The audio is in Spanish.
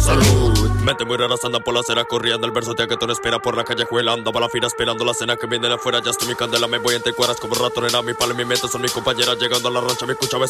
salud. Mente muy raras andan por la acera corriendo. El verso que tú no esperas por la callejuela. Andaba la fila esperando la cena que viene de afuera. Ya estoy mi candela, me voy entre cuadras como ratonera. Mi palo y mi mente son mis compañeras. Llegando a la rancha me escuchaba